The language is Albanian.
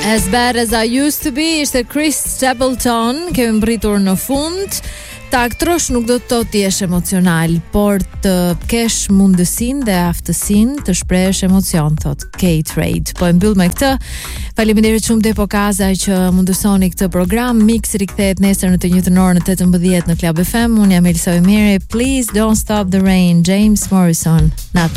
As Bad As I Used To Be ishte Chris Stapleton. Kemi mbritur në fund. Ta aktrosh nuk do të thotë jesh emocional, por të kesh mundësinë dhe aftësinë të shprehësh emocion, thot Kate Reid. Po e mbyll me këtë. Faleminderit shumë Depo Kaza që mundësoni këtë program. Mix rikthehet nesër në të njëjtën orë në 18 në Club FM. Unë jam Elsa Emiri. Please don't stop the rain. James Morrison.